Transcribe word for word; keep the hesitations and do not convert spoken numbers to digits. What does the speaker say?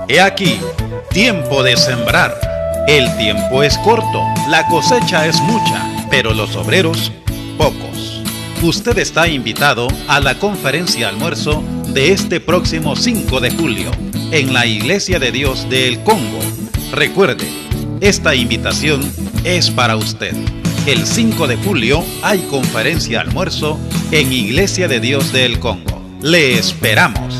He aquí, tiempo de sembrar. El tiempo es corto, la cosecha es mucha, pero los obreros, pocos. Usted está invitado a la conferencia almuerzo de este próximo cinco de julio en la Iglesia de Dios de El Congo. Recuerde, esta invitación es para usted. El cinco de julio hay conferencia almuerzo en Iglesia de Dios de El Congo. Le esperamos.